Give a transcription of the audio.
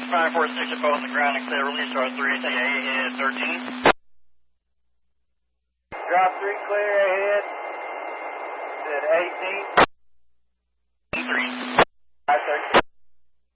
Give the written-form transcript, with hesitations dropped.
546 above the ground, extended release, R3, ahead 13. Drop 3 clear ahead. At 18. 3. 513.